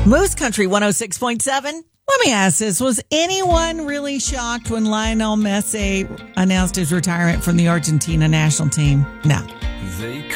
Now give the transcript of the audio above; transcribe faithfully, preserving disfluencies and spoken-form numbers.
Moose Country one oh six point seven. Let me ask this. Was anyone really shocked when Lionel Messi announced his retirement from the Argentina national team? No. They